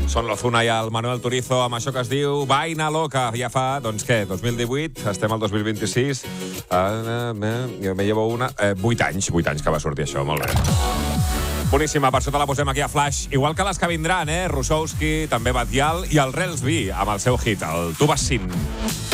Són l'Ozuna i el Manuel Turizo amb això que es diu Vaina Loca. Ja fa, doncs què, 2018, estem al 2026. Me llevo 8 anys que va sortir això, molt bé. Boníssima, per sota la posem aquí a Flash. Igual que les que vindran, Rusowski, també Badial i el Relsby amb el seu hit, el Tu vas sin.